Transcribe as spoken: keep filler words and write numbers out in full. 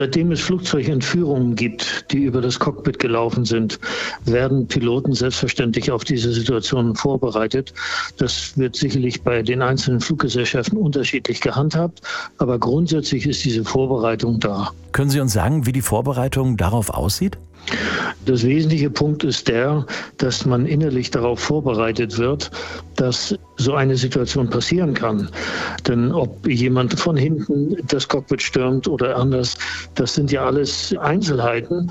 Seitdem es Flugzeugentführungen gibt, die über das Cockpit gelaufen sind, werden Piloten selbstverständlich auf diese Situationen vorbereitet. Das wird sicherlich bei den einzelnen Fluggesellschaften unterschiedlich gehandhabt, aber grundsätzlich ist diese Vorbereitung da. Können Sie uns sagen, wie die Vorbereitung darauf aussieht? Das wesentliche Punkt ist der, dass man innerlich darauf vorbereitet wird, dass so eine Situation passieren kann. Denn ob jemand von hinten das Cockpit stürmt oder anders, das sind ja alles Einzelheiten.